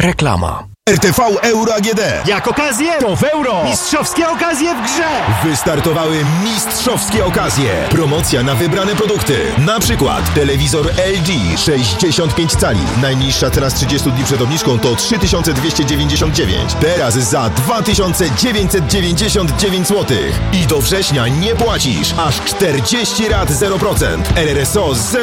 Reklama. RTV Euro AGD. Jak okazję, to w euro. Mistrzowskie okazje w grze. Wystartowały mistrzowskie okazje. Promocja na wybrane produkty. Na przykład telewizor LG 65 cali. Najniższa teraz 30 dni przed obniżką to 3299. Teraz za 2999 zł. I do września nie płacisz. Aż 40 rat 0%. RRSO 0%.